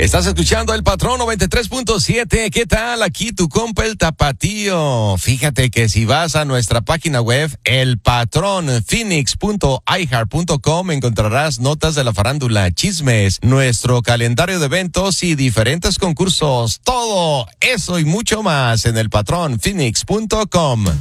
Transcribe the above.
Estás escuchando El Patrón 93.7. ¿Qué tal? Aquí tu compa el Tapatío. Fíjate que si vas a nuestra página web, elpatronphoenix.iheart.com, encontrarás notas de la farándula, chismes, nuestro calendario de eventos y diferentes concursos. Todo eso y mucho más en elpatronphoenix.com.